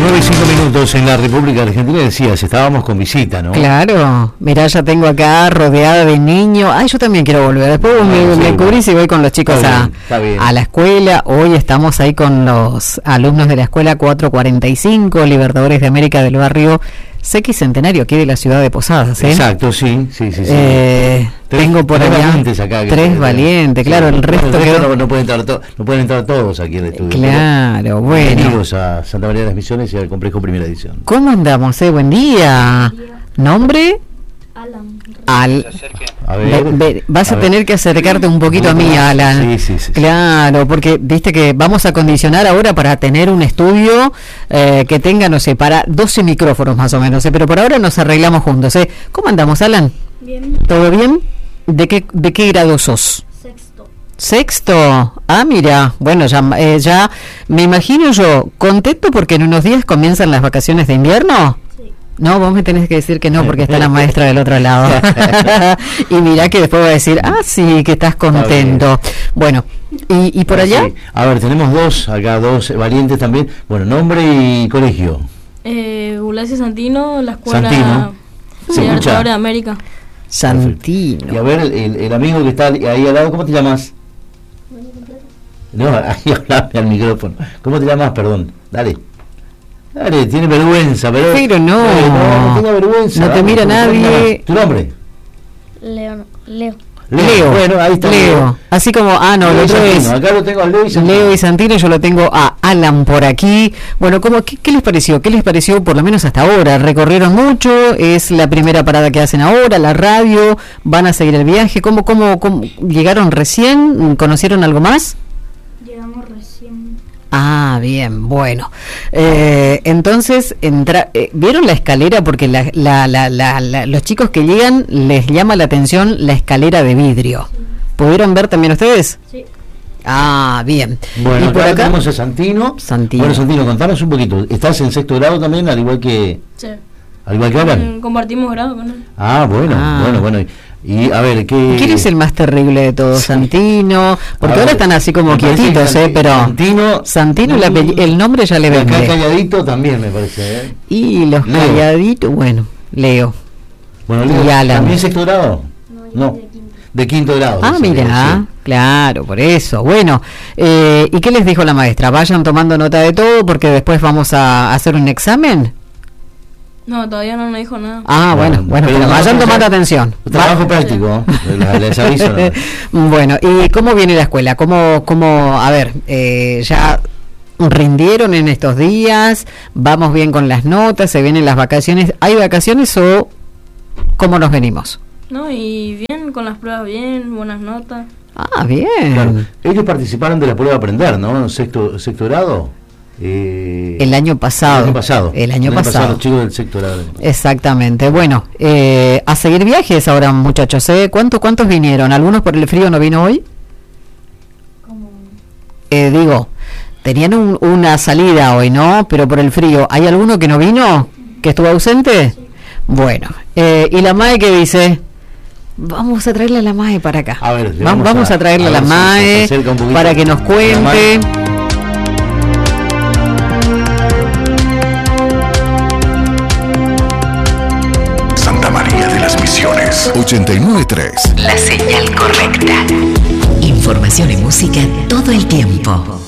9:05 en la República Argentina. Decías, estábamos con visita, ¿no? Claro, mirá, ya tengo acá rodeada de niños. Ay, yo también quiero volver. Después me cubrís y voy con los chicos a la escuela. Hoy estamos ahí con los alumnos de la escuela 445, Libertadores de América del barrio Sexcentenario, aquí de la ciudad de Posadas, ¿eh? Exacto, sí. Tengo por allá valientes acá, tres valientes, claro, el resto no pueden entrar todos aquí al estudio. Claro, bueno. Bienvenidos a Santa María de las Misiones y al Complejo Primera Edición. ¿Cómo andamos? Buen día. ¿Nombre? Alan. A ver, vas a tener que acercarte un poquito a mí, Alan. Sí. Claro, porque viste que vamos a condicionar ahora para tener un estudio que tenga, no sé, para 12 micrófonos más o menos, pero por ahora nos arreglamos juntos, ¿eh? ¿Cómo andamos, Alan? Bien. ¿Todo bien? ¿De qué grado sos? Sexto. Ah, mira, bueno, ya me imagino yo contento porque en unos días comienzan las vacaciones de invierno. Sí. No, vos me tenés que decir que no porque está la maestra del otro lado. Y mirá que después va a decir, sí, que estás contento. Bueno, ¿y por allá? Sí. A ver, tenemos dos valientes también. Bueno, nombre y colegio. Eulalia Santino, la escuela Libertadores de América. Santino. Y a ver, el amigo que está ahí al lado, ¿cómo te llamas? No, ahí hablame al micrófono. ¿Cómo te llamas? Perdón. Dale, tiene vergüenza, pero no tenga vergüenza. No te mira nadie. ¿Tu nombre? Leo. Bueno, ahí está. Leo. Así como, no, el otro es. Acá lo tengo a Leo y Santino. Leo y Santino, yo lo tengo a Alan por aquí. Bueno, qué les pareció? ¿Qué les pareció por lo menos hasta ahora? ¿Recorrieron mucho? ¿Es la primera parada que hacen ahora? ¿La radio? ¿Van a seguir el viaje? ¿Cómo llegaron recién? ¿Conocieron algo más? Llegamos recién. Bien, bueno. Entonces, ¿vieron la escalera? Porque los chicos que llegan les llama la atención la escalera de vidrio. Sí. ¿Pudieron ver también ustedes? Sí. Bien. Bueno, y por acá tenemos a Santino. Bueno, Santino, contanos un poquito. ¿Estás en sexto grado también, al igual que Alan? Compartimos grado con él. Bueno. Y a ver, ¿quién es el más terrible de todos? Santino, porque ahora están así como quietitos, pero Santino el nombre ya le vende. Acá calladito también me parece, Y los calladitos, bueno, Leo. Bueno, Leo, y Alan. ¿También sexto grado? No. De quinto grado. Mira, claro, por eso. Bueno, ¿y qué les dijo la maestra? Vayan tomando nota de todo porque después vamos a hacer un examen. No, todavía no me dijo nada. Bueno, pero vayan tomando atención. Trabajo práctico, les aviso. Bueno, ¿y cómo viene la escuela? A ver, ya rindieron en estos días, vamos bien con las notas, se vienen las vacaciones. ¿Hay vacaciones o cómo nos venimos? No, y bien, con las pruebas bien, buenas notas. Bien. Claro. Ellos participaron de la prueba Aprender, ¿no? Sexto grado. El año pasado. El año pasado. Los chicos del sexto grado. Exactamente. Bueno, a seguir viajes ahora, muchachos. ¿Cuántos vinieron? ¿Algunos por el frío no vino hoy? Tenían una salida hoy, ¿no? Pero por el frío. ¿Hay alguno que no vino? ¿Que estuvo ausente? Sí. Bueno. ¿Y la MAE qué dice? Vamos a traerle a la MAE para acá. A ver, vamos a traerle a la MAE para que nos cuente. Santa María de las Misiones 89.3. La señal correcta. Información y música todo el tiempo.